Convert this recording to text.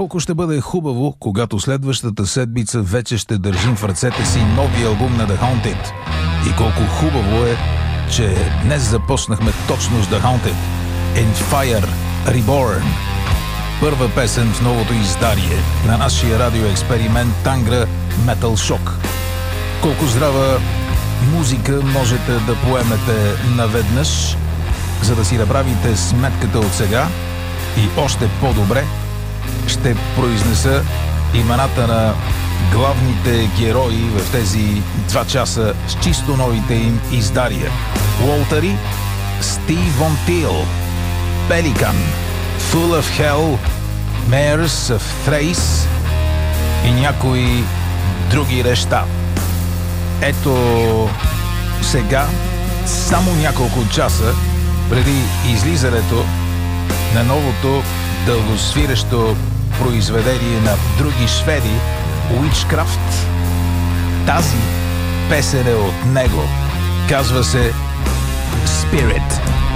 Колко ще бъде хубаво, когато следващата седмица вече ще държим в ръцете си новия албум на The Haunted. И колко хубаво е, че днес започнахме точно с The Haunted. In Fire Reborn. Първа песен в новото издание на нашия радиоексперимент Тангра Metal Shock. Колко здрава музика можете да поемете наведнъж, за да си направите сметката от сега, и още по-добре ще произнеса имената на главните герои в тези 2 часа с чисто новите им издания. Уолтери, Стив Вон Тил, Pelican, Full of Hell, Mares of Thrace и някои други неща. Ето сега, само няколко часа преди излизането на новото дългосвирещо произведение на други шведи, Witchcraft, тази песен е от него. Казва се Spirit.